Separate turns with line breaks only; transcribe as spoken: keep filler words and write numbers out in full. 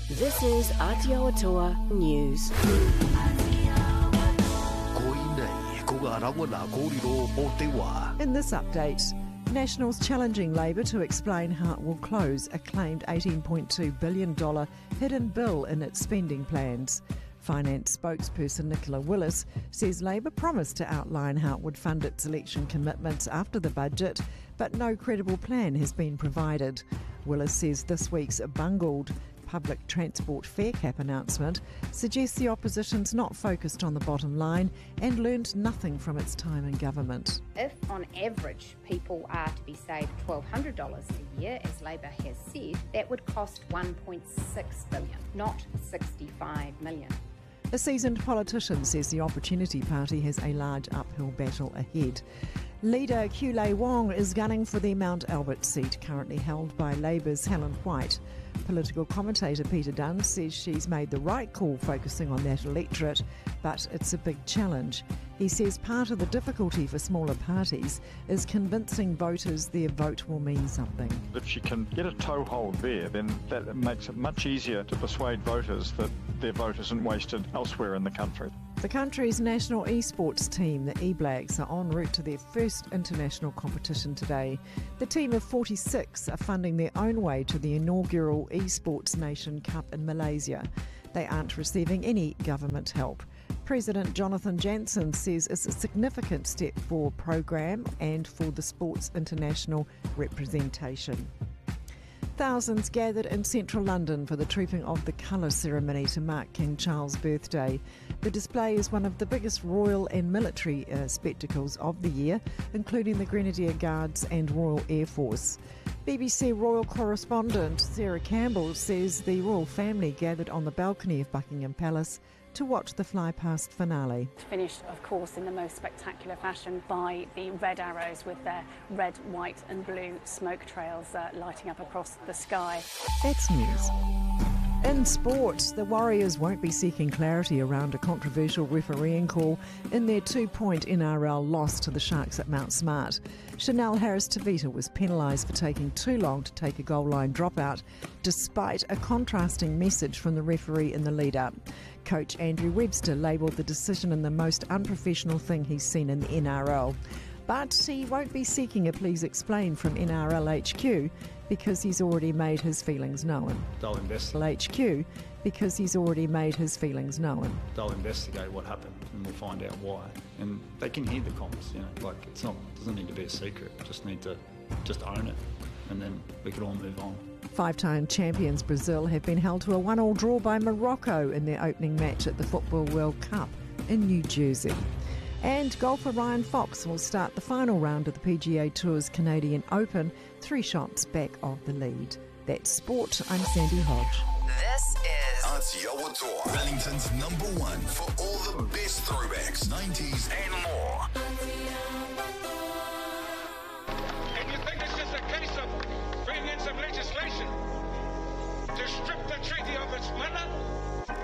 This is Aotearoa News.
In this update, Nationals challenging Labour to explain how it will close a claimed eighteen point two billion dollars hidden bill in its spending plans. Finance spokesperson Nicola Willis says Labour promised to outline how it would fund its election commitments after the budget, but no credible plan has been provided. Willis says this week's bungled public transport fare cap announcement suggests the opposition's not focused on the bottom line and learned nothing from its time in government.
If, on average, people are to be saved twelve hundred dollars a year, as Labour has said, that would cost one point six billion dollars, not sixty-five million dollars.
A seasoned politician says the Opportunity Party has a large uphill battle ahead. Leader Kulei Wong is gunning for the Mount Albert seat currently held by Labour's Helen White. Political commentator Peter Dunn says she's made the right call focusing on that electorate, but it's a big challenge. He says part of the difficulty for smaller parties is convincing voters their vote will mean something.
If she can get a toehold there, then that makes it much easier to persuade voters that their vote isn't wasted elsewhere in the country.
The country's national esports team, the E-Blacks, are en route to their first international competition today. The team of forty-six are funding their own way to the inaugural Esports Nation Cup in Malaysia. They aren't receiving any government help. President Jonathan Jansen says it's a significant step for the program and for the sport's international representation. Thousands gathered in central London for the Trooping of the Colour ceremony to mark King Charles' birthday. The display is one of the biggest royal and military uh, spectacles of the year, including the Grenadier Guards and Royal Air Force. B B C royal correspondent Sarah Campbell says the royal family gathered on the balcony of Buckingham Palace to watch the fly-past finale.
Finished, of course, in the most spectacular fashion by the Red Arrows with their red, white and blue smoke trails uh, lighting up across the sky.
That's news. In sport, the Warriors won't be seeking clarity around a controversial refereeing call in their two-point N R L loss to the Sharks at Mount Smart. Chanel Harris-Tavita was penalised for taking too long to take a goal line dropout, despite a contrasting message from the referee in the lead-up. Coach Andrew Webster labelled the decision in the most unprofessional thing he's seen in the N R L. But he won't be seeking a please explain from N R L H Q because he's already made his feelings known.
They'll investigate.
H Q because he's already made his feelings known.
They'll investigate what happened and we'll find out why. And they can hear the comms, you know, like it's not, it doesn't need to be a secret. Just need to just own it and then we can all move on.
Five-time champions Brazil have been held to a one-all draw by Morocco in their opening match at the Football World Cup in New Jersey. And golfer Ryan Fox will start the final round of the P G A Tour's Canadian Open, three shots back of the lead. That's sport. I'm Sandy Hodge.
This is Aotearoa, Wellington's number one for all the best throwbacks, nineties and more.
And you think it's just a case of bringing in some legislation to strip the treaty of its mana?